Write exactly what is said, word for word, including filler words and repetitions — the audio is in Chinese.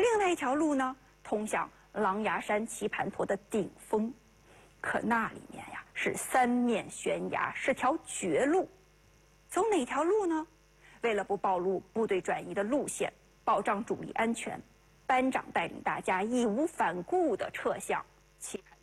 另外一条路呢，通向狼牙山棋盘坡的顶峰，可那里面呀是三面悬崖，是条绝路。走哪条路呢？为了不暴露部队转移的路线，保障主力安全，班长带领大家义无反顾地撤向棋盘。